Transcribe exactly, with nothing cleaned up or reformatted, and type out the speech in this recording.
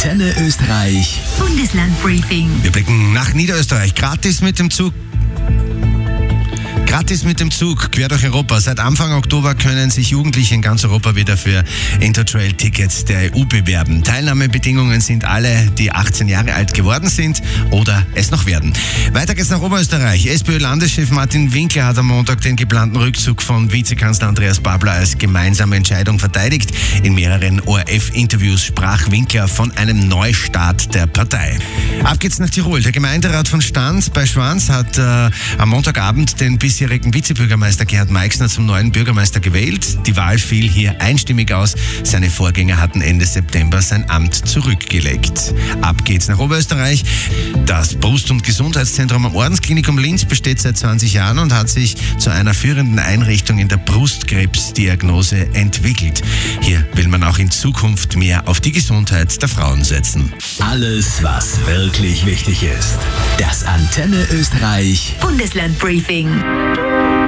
Antenne Österreich Bundeslandbriefing. Wir blicken nach Niederösterreich. Gratis mit dem Zug. Gratis mit dem Zug, quer durch Europa. Seit Anfang Oktober können sich Jugendliche in ganz Europa wieder für Interrail-Tickets der E U bewerben. Teilnahmebedingungen sind alle, die achtzehn Jahre alt geworden sind oder es noch werden. Weiter geht's nach Oberösterreich. SPÖ-Landeschef Martin Winkler hat am Montag den geplanten Rückzug von Vizekanzler Andreas Babler als gemeinsame Entscheidung verteidigt. In mehreren O R F-Interviews sprach Winkler von einem Neustart der Partei. Ab geht's nach Tirol. Der Gemeinderat von Stans bei Schwans hat äh, am Montagabend den bisherigen Vizebürgermeister Gerhard Meixner zum neuen Bürgermeister gewählt. Die Wahl fiel hier einstimmig aus. Seine Vorgänger hatten Ende September sein Amt zurückgelegt. Ab geht's nach Oberösterreich. Das Brust- und Gesundheitszentrum am Ordensklinikum Linz besteht seit zwanzig Jahren und hat sich zu einer führenden Einrichtung in der Brustkrebsdiagnose entwickelt. Hier will man auch in Zukunft mehr auf die Gesundheit der Frauen setzen. Alles, was wirklich wichtig ist. Das Antenne Österreich Bundeslandbriefing.